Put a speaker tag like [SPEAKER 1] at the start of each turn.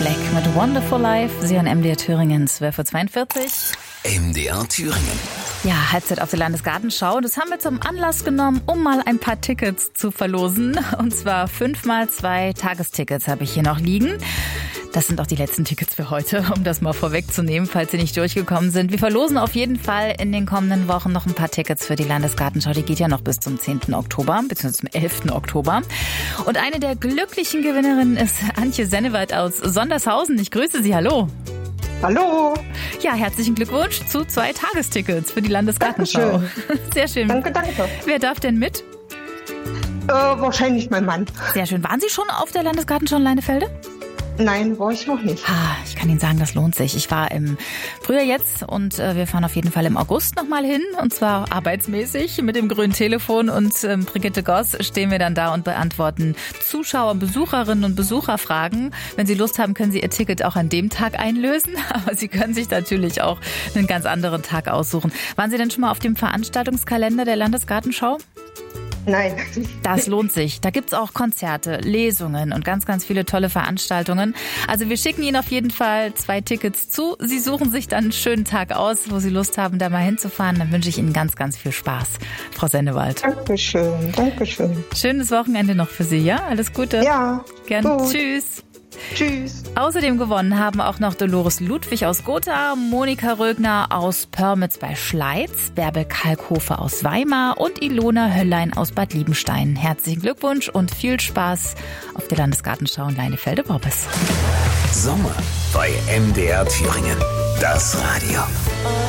[SPEAKER 1] Black mit Wonderful Life. Sie hören MDR Thüringen, 12.42 Uhr.
[SPEAKER 2] MDR Thüringen.
[SPEAKER 1] Ja, Halbzeit auf der Landesgartenschau. Das haben wir zum Anlass genommen, um mal ein paar Tickets zu verlosen. Und zwar 5x2 Tagestickets habe ich hier noch liegen. Das sind auch die letzten Tickets für heute, um das mal vorwegzunehmen, falls Sie nicht durchgekommen sind. Wir verlosen auf jeden Fall in den kommenden Wochen noch ein paar Tickets für die Landesgartenschau. Die geht ja noch bis zum 10. Oktober, beziehungsweise zum 11. Oktober. Und eine der glücklichen Gewinnerinnen ist Antje Sennewald aus Sondershausen. Ich grüße Sie, hallo.
[SPEAKER 3] Hallo.
[SPEAKER 1] Ja, herzlichen Glückwunsch zu 2 Tagestickets für die Landesgartenschau.
[SPEAKER 3] Dankeschön.
[SPEAKER 1] Sehr schön.
[SPEAKER 3] Danke.
[SPEAKER 1] Wer darf denn mit?
[SPEAKER 3] Wahrscheinlich mein Mann.
[SPEAKER 1] Sehr schön. Waren Sie schon auf der Landesgartenschau in Leinefelde?
[SPEAKER 3] Nein, war ich noch nicht.
[SPEAKER 1] Ich kann Ihnen sagen, das lohnt sich. Ich war im Frühjahr jetzt und wir fahren auf jeden Fall im August nochmal hin. Und zwar arbeitsmäßig mit dem grünen Telefon und Brigitte Goss stehen wir dann da und beantworten Zuschauer, Besucherinnen und Besucherfragen. Wenn Sie Lust haben, können Sie Ihr Ticket auch an dem Tag einlösen. Aber Sie können sich natürlich auch einen ganz anderen Tag aussuchen. Waren Sie denn schon mal auf dem Veranstaltungskalender der Landesgartenschau?
[SPEAKER 3] Nein.
[SPEAKER 1] Das lohnt sich. Da gibt's auch Konzerte, Lesungen und ganz, ganz viele tolle Veranstaltungen. Also wir schicken Ihnen auf jeden Fall 2 Tickets zu. Sie suchen sich dann einen schönen Tag aus, wo Sie Lust haben, da mal hinzufahren. Dann wünsche ich Ihnen ganz, ganz viel Spaß, Frau Sennewald.
[SPEAKER 3] Dankeschön.
[SPEAKER 1] Schönes Wochenende noch für Sie, ja? Alles Gute.
[SPEAKER 3] Ja.
[SPEAKER 1] Gerne.
[SPEAKER 3] Gut.
[SPEAKER 1] Tschüss.
[SPEAKER 3] Tschüss.
[SPEAKER 1] Außerdem gewonnen haben auch noch Dolores Ludwig aus Gotha, Monika Rögner aus Pörmitz bei Schleiz, Bärbel Kalkhofer aus Weimar und Ilona Höllein aus Bad Liebenstein. Herzlichen Glückwunsch und viel Spaß auf der Landesgartenschau in Leinefelde-Worbis.
[SPEAKER 2] Sommer bei MDR Thüringen. Das Radio.